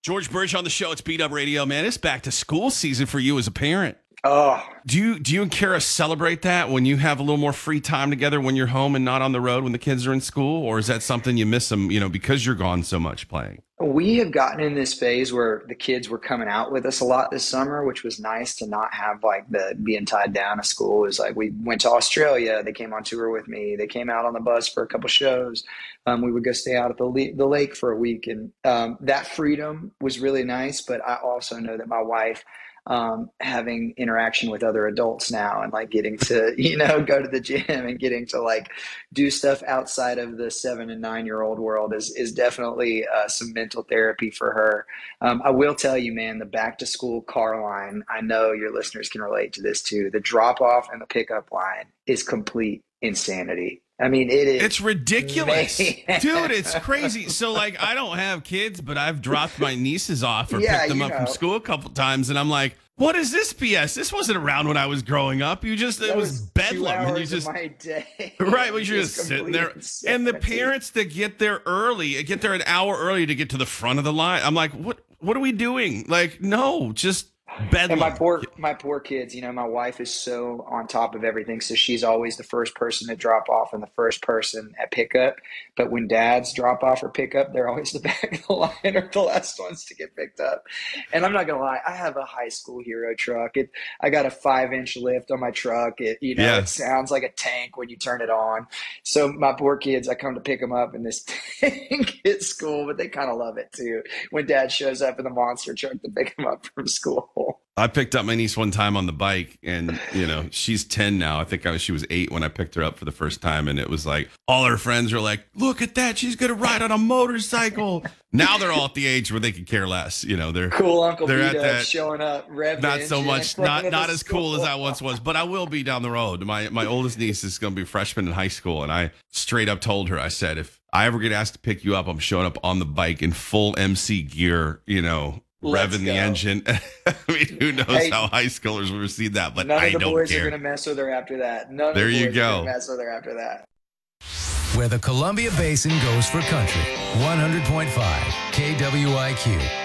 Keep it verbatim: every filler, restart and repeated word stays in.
George Burge on the show. It's Beat Up Radio, man. It's back to school season for you as a parent. Oh, Do you do you and Kara celebrate that when you have a little more free time together when you're home and not on the road when the kids are in school? Or is that something you miss them, you know, because you're gone so much playing? we have gotten in this phase where the kids were coming out with us a lot this summer, which was nice to not have like the being tied down to school. It was like we went to Australia. They came on tour with me. They came out on the bus for a couple shows. Um, we would go stay out at the le- the lake for a week, and um, that freedom was really nice. But I also know that my wife, um, having interaction with other adults now and like getting to, you know, go to the gym and getting to like do stuff outside of the seven and nine year old world is, is definitely uh, some mental therapy for her. Um, I will tell you, man, the back to school car line, I know your listeners can relate to this too. The drop off and the pickup line is complete insanity. I mean, it is. It's ridiculous. Man. Dude, it's crazy. So, like, I don't have kids, but I've dropped my nieces off or Yeah, picked them you up know. from school a couple times, and I'm like, what is this B S? This wasn't around when I was growing up. You just, it That was two bedlam. And you hours just, of my day. right, but you're It's just sitting complete there. And the insanity. parents that get there early, get there an hour early to get to the front of the line. I'm like, what, what are we doing? Like, no, just bedlam. And my poor, my poor kids, you know, my wife is so on top of everything. So she's always the first person to drop off and the first person at pickup. But when dads drop off or pick up, they're always the back of the line or the last ones to get picked up. And I'm not going to lie, I have a high school hero truck. It, I got a five inch lift on my truck. It, you know, Yeah. it sounds like a tank when you turn it on. So my poor kids, I come to pick them up in this tank at school, but they kind of love it too. When dad shows up in the monster truck to pick them up from school. I picked up my niece one time on the bike, and you know she's ten now. I think I was, she was eight when I picked her up for the first time, and it was like all her friends were like, "Look at that! She's gonna ride on a motorcycle." Now they're all at the age where they could care less. You know, they're Cool Uncle They're at Beat Up that- showing up, rev not the so engine much, in front not of not the as cool as school. I once was, but I will be down the road. My my oldest niece is gonna be a freshman in high school, and I straight up told her, I said, if I ever get asked to pick you up, I'm showing up on the bike in full M C gear. You know. Let's Revving the go. engine. I mean, who knows Hey, how high schoolers will receive that, but None I of the don't boys care. are going to mess with her after that. None There of the you boys go. are going to mess with her after that. Where the Columbia Basin goes for country. one hundred point five K W I Q.